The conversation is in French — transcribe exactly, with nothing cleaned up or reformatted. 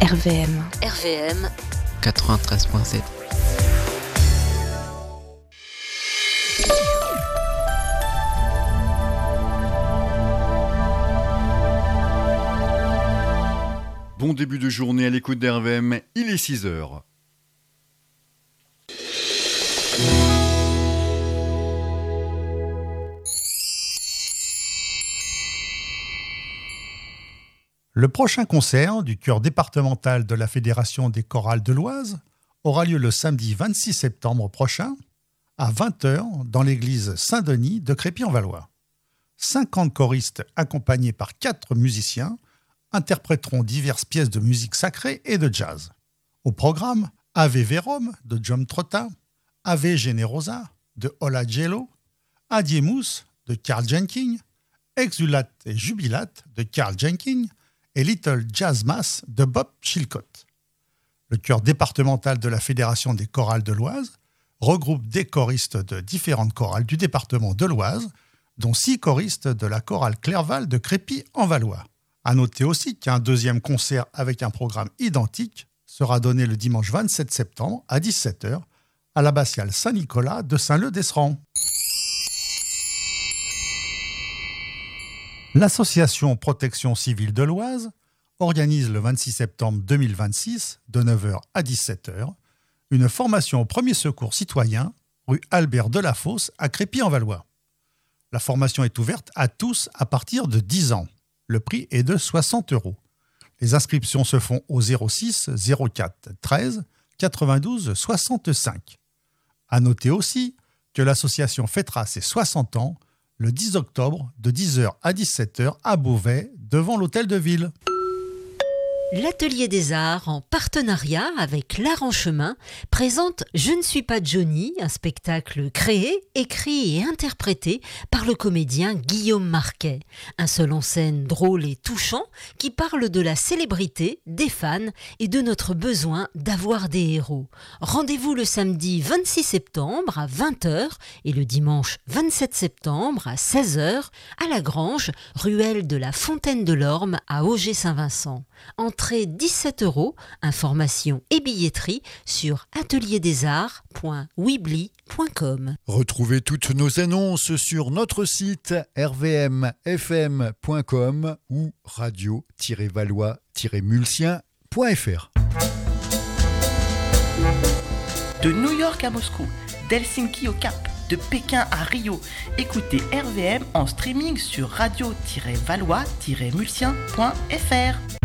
R V M. R V M quatre-vingt-treize virgule sept. Bon début de journée à l'écoute d'R V M, il est six heures. Le prochain concert du chœur départemental de la Fédération des chorales de l'Oise aura lieu le samedi vingt-six septembre prochain à vingt heures dans l'église Saint-Denis de Crépy-en-Valois. cinquante choristes accompagnés par quatre musiciens interpréteront diverses pièces de musique sacrée et de jazz. Au programme, Ave Verum de John Trotta, Ave Generosa de Ola Gjello, Adiemus de Karl Jenkins, Exulat et Jubilat de Karl Jenkins et Little Jazz Mass de Bob Chilcott. Le chœur départemental de la Fédération des chorales de l'Oise regroupe des choristes de différentes chorales du département de l'Oise, dont six choristes de la chorale Clerval de Crépy-en-Valois. À noter aussi qu'un deuxième concert avec un programme identique sera donné le dimanche vingt-sept septembre à dix-sept heures à l'abbatiale Saint-Nicolas de Saint-Leu-d'Esserand. L'association Protection civile de l'Oise organise le vingt-six septembre deux mille vingt-six, de neuf heures à dix-sept heures, une formation au premier secours citoyen rue Albert Delafosse à Crépy-en-Valois. La formation est ouverte à tous à partir de dix ans. Le prix est de soixante euros. Les inscriptions se font au zéro six zéro quatre treize quatre-vingt-douze soixante-cinq. À noter aussi que l'association fêtera ses soixante ans le dix octobre de dix heures à dix-sept heures à Beauvais, devant l'hôtel de ville. L'Atelier des Arts, en partenariat avec l'Art en Chemin, présente Je ne suis pas Johnny, un spectacle créé, écrit et interprété par le comédien Guillaume Marquet. Un seul en scène drôle et touchant qui parle de la célébrité, des fans et de notre besoin d'avoir des héros. Rendez-vous le samedi vingt-six septembre à vingt heures et le dimanche vingt-sept septembre à seize heures à la Grange, ruelle de la Fontaine de l'Orme à Auger-Saint-Vincent. Entrée dix-sept euros, information et billetterie sur atelier des arts point weebly point com. Retrouvez toutes nos annonces sur notre site r v m f m point com ou radio tiret valois tiret mulsien point f r. De New York à Moscou, d'Helsinki au Cap, de Pékin à Rio, écoutez R V M en streaming sur radio tiret valois tiret mulsien point f r.